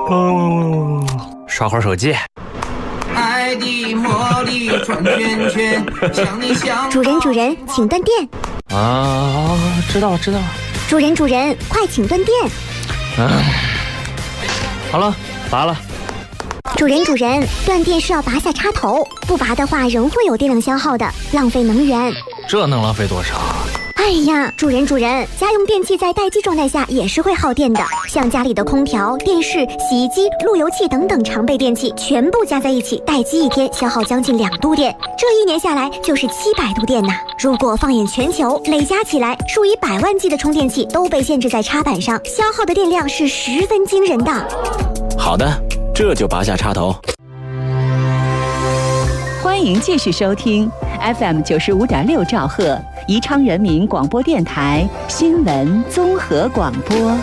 刷会儿手机。 爱的魔力转圈圈，想你想。 主人，请断电。 啊，知道了。 主人，快请断电。 好了，拔了。 主人，断电是要拔下插头，不拔的话仍会有电量消耗的，浪费能源。 这能浪费多少？ 哎呀，主人，家用电器在待机状态下也是会耗电的，像家里的空调、电视、洗衣机、路由器等等常备电器，全部加在一起，待机一天消耗将近2度电，这1年下来就是700度电呐。如果放眼全球，累加起来，数以百万计的充电器都被限制在插板上，消耗的电量是十分惊人的。 好的，这就拔下插头。 欢迎继续收听 FM 95.6兆赫宜昌人民广播电台新闻综合广播。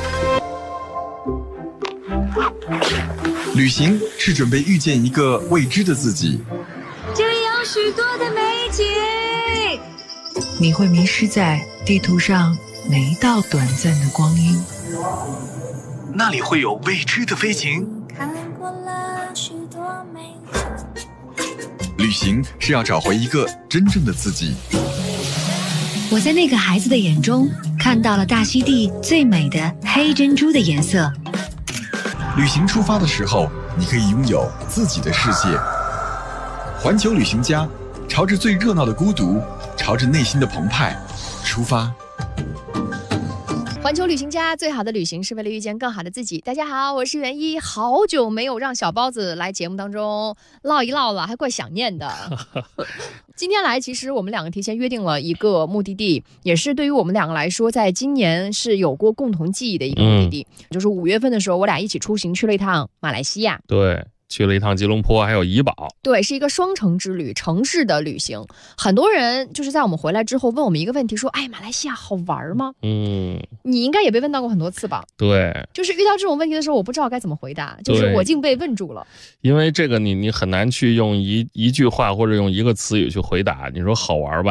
旅行是准备遇见一个未知的自己， 这里有许多的美景， 你会迷失在地图上每一道短暂的光阴， 那里会有未知的飞行。 看过了许多美景， 旅行是要找回一个真正的自己。 我在那个孩子的眼中看到了大溪地最美的黑珍珠的颜色。 旅行出发的时候，你可以拥有自己的世界。环球旅行家，朝着最热闹的孤独，朝着内心的澎湃出发。 环球旅行家，最好的旅行是为了遇见更好的自己。大家好，我是袁一，好久没有让小包子来节目当中唠一唠了，还怪想念的。今天来，其实我们两个提前约定了一个目的地，也是对于我们两个来说，在今年是有过共同记忆的一个目的地，就是5月份的时候，我俩一起出行去了一趟马来西亚。 对。去了一趟吉隆坡，还有怡保。 对，是一个双城之旅，城市的旅行。很多人就是在我们回来之后问我们一个问题，说：“哎，马来西亚好玩吗？”你应该也被问到过很多次吧？ 对， 就是遇到这种问题的时候，我不知道该怎么回答，就是我竟被问住了。 因为这个你很难去用一句话或者用一个词语去回答。你说好玩吧？